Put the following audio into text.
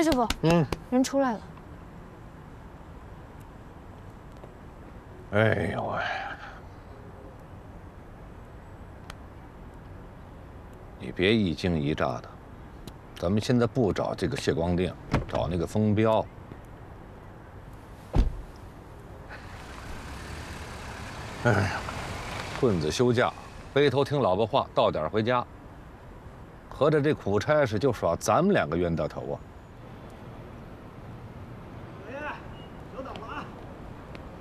杨师傅，人出来了。 哎呦喂！你别一惊一乍的，咱们现在不找这个谢光定，找那个风彪。哎呀，棍子休假，背头听老婆话，到点回家。合着这苦差事就耍咱们2个冤大头啊！